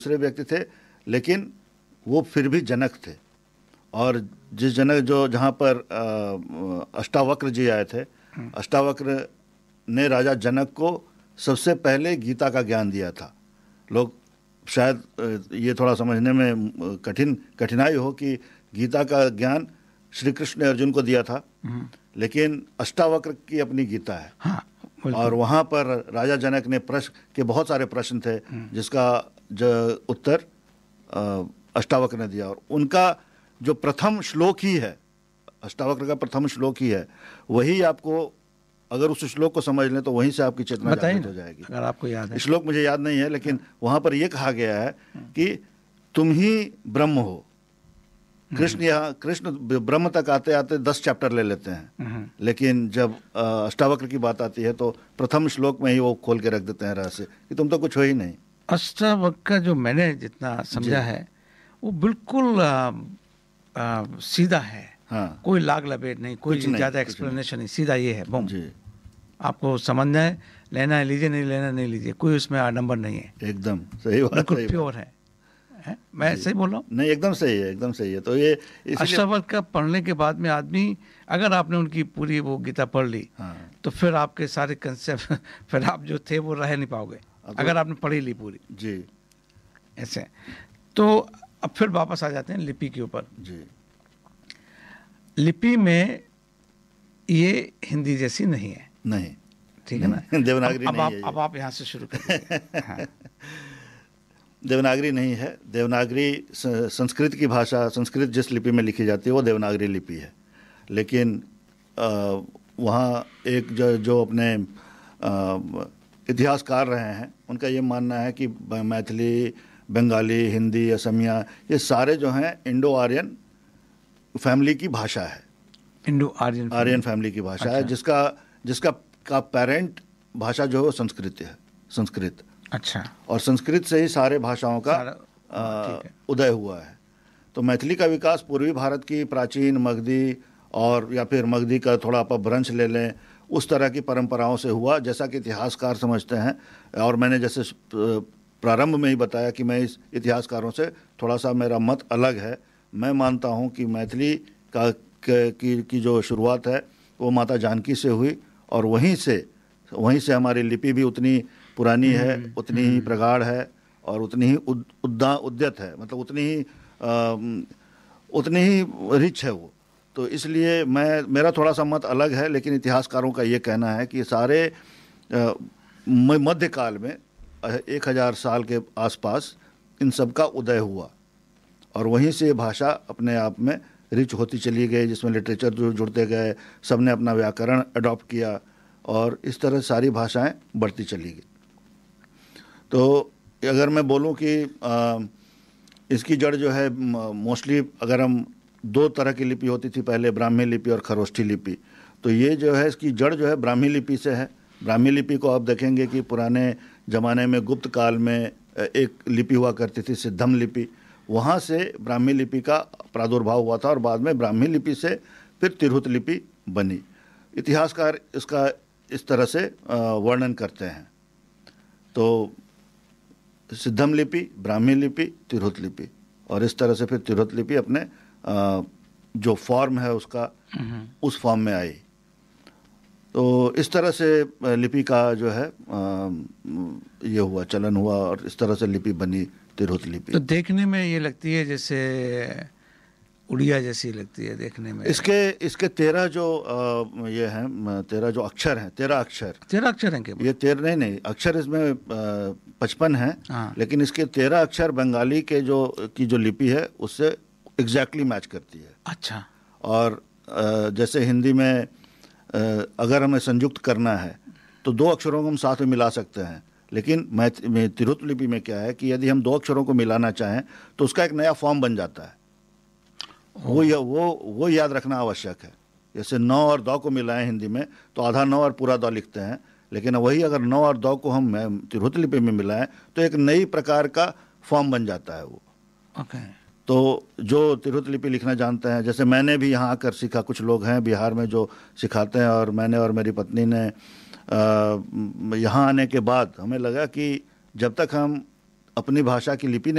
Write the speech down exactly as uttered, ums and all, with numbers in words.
दूसरे व्यक्ति थे, लेकिन वो फिर भी जनक थे। और जिस जनक जो जहाँ पर अ, अष्टावक्र जी आए थे, अष्टावक्र ने राजा जनक को सबसे पहले गीता का ज्ञान दिया था। लोग शायद अ, ये थोड़ा समझने में अ, कठिन कठिनाई हो कि गीता का ज्ञान श्री कृष्ण ने अर्जुन को दिया था, लेकिन अष्टावक्र की अपनी गीता है। हाँ, और वहाँ पर राजा जनक ने प्रश्न के बहुत सारे प्रश्न थे, जिसका जो उत्तर अ, अष्टावक्र ने दिया। और उनका जो प्रथम श्लोक ही है, अष्टावक्र का प्रथम श्लोक ही है, वही आपको, अगर उस श्लोक को समझ लें तो वहीं से आपकी चेतना जागृत हो जाएगी। अगर आपको याद है, श्लोक मुझे याद नहीं है, लेकिन वहाँ पर यह कहा गया है कि तुम ही ब्रह्म हो। कृष्ण यहाँ कृष्ण ब्रह्म तक आते आते दस चैप्टर ले लेते हैं, लेकिन जब अ, अष्टावक्र की बात आती है तो प्रथम श्लोक में ही वो खोल के रख देते हैं रहस्य कि तुम तो कुछ हो ही नहीं। अष्टावक्र का जो मैंने जितना समझा है वो बिल्कुल आ, आ, सीधा है। हाँ, कोई लाग लपेट नहीं, कोई ज़्यादा एक्सप्लेनेशन नहीं, सीधा ये है, बम जी, आपको समझना है, लेना है लीजिए, नहीं लेना नहीं लीजिए, कोई उसमें आडंबर नहीं है, एकदम सही बात, बिल्कुल सही प्योर है, है? मैं सही बोल रहा हूँ? नहीं, एकदम सही है, एकदम सही है। तो ये अष्टावक्र का पढ़ने के बाद में आदमी, अगर आपने उनकी पूरी वो गीता पढ़ ली, हाँ, तो फिर आपके सारे कंसेप्ट फिर आप जो थे वो रह नहीं पाओगे, अगर आपने पढ़ी ली पूरी जी, ऐसे। तो अब फिर वापस आ जाते हैं लिपि के ऊपर। जी, लिपि में ये हिंदी जैसी नहीं है, नहीं, ठीक है ना? देवनागरी अब, अब नहीं आप है ये। अब आप यहाँ से शुरू करिए। हाँ। देवनागरी नहीं है। देवनागरी स- संस्कृत की भाषा, संस्कृत जिस लिपि में लिखी जाती है वो देवनागरी लिपि है। लेकिन आ, वहाँ एक जो जो अपने आ, इतिहासकार रहे हैं, उनका ये मानना है कि ब- मैथिली, बंगाली, हिंदी, असमिया, ये सारे जो हैं इंडो आर्यन फैमिली की भाषा है। इंडो आर्यन आर्यन फैमिली की भाषा है, जिसका जिसका का पेरेंट भाषा जो है वो संस्कृत है, संस्कृत। अच्छा, और संस्कृत से ही सारे भाषाओं का सारा- आ, ठीक है। उदय हुआ है। तो मैथिली का विकास पूर्वी भारत की प्राचीन मगधी, और या फिर मगधी का थोड़ा अपभ्रंश ले लें, उस तरह की परंपराओं से हुआ, जैसा कि इतिहासकार समझते हैं। और मैंने जैसे प्रारंभ में ही बताया कि मैं इस इतिहासकारों से थोड़ा सा मेरा मत अलग है। मैं मानता हूँ कि मैथिली का की, की जो शुरुआत है वो माता जानकी से हुई, और वहीं से वहीं से हमारी लिपि भी उतनी पुरानी है, उतनी ही प्रगाढ़ है, और उतनी ही उद, उद्दा उद्यत है, मतलब उतनी ही आ, उतनी ही रिच है वो। तो इसलिए मैं मेरा थोड़ा सा मत अलग है, लेकिन इतिहासकारों का ये कहना है कि सारे आ, मध्यकाल में एक हज़ार साल के आसपास इन सब का उदय हुआ, और वहीं से ये भाषा अपने आप में रिच होती चली गई, जिसमें लिटरेचर जो जुड़ते गए, सब ने अपना व्याकरण अडॉप्ट किया, और इस तरह सारी भाषाएं बढ़ती चली गई। तो अगर मैं बोलूं कि आ, इसकी जड़ जो है, मोस्टली अगर हम दो तरह की लिपि होती थी पहले, ब्राह्मी लिपि और खरोष्ठी लिपि, तो ये जो है इसकी जड़ जो है ब्राह्मी लिपि से है। ब्राह्मी लिपि को आप देखेंगे कि पुराने ज़माने में गुप्त काल में एक लिपि हुआ करती थी, सिद्धम लिपि, वहाँ से ब्राह्मी लिपि का प्रादुर्भाव हुआ था, और बाद में ब्राह्मी लिपि से फिर तिरहुत लिपि बनी। इतिहासकार इसका इस तरह से वर्णन करते हैं। तो सिद्धम लिपि, ब्राह्मी लिपि, तिरहुत लिपि, और इस तरह से फिर तिरहुत लिपि अपने आ, जो फॉर्म है उसका उस फॉर्म में आई। तो इस तरह से लिपि का जो है आ, ये हुआ, चलन हुआ, और इस तरह से लिपि बनी तिरहुत लिपि। तो देखने में ये लगती है जैसे उड़िया जैसी लगती है देखने में। इसके इसके तेरह जो आ, ये हैं, तेरह जो अक्षर हैं, तेरह अक्षर तेरह अक्षर हैं केवल? ये तेरह नहीं नहीं अक्षर इसमें पचपन हैं, हाँ। लेकिन इसके तेरह अक्षर बंगाली के जो की जो लिपि है उससे एग्जैक्टली मैच करती है। अच्छा। और आ, जैसे हिंदी में आ, अगर हमें संयुक्त करना है तो दो अक्षरों को हम साथ में मिला सकते हैं, लेकिन मैथ में तिरहुत लिपि में क्या है कि यदि हम दो अक्षरों को मिलाना चाहें तो उसका एक नया फॉर्म बन जाता है। वो या, वो वो याद रखना आवश्यक है। जैसे नौ और दौ को मिलाएं हिंदी में तो आधा नौ और पूरा दौ लिखते हैं, लेकिन वही अगर नौ और दौ को हम तिरहुत लिपि में मिलाएं तो एक नई प्रकार का फॉर्म बन जाता है वो। ओके। तो जो तिरहुत लिपि लिखना जानते हैं, जैसे मैंने भी यहाँ आकर सीखा, कुछ लोग हैं बिहार में जो सिखाते हैं, और मैंने और मेरी पत्नी ने यहाँ आने के बाद हमें लगा कि जब तक हम अपनी भाषा की लिपि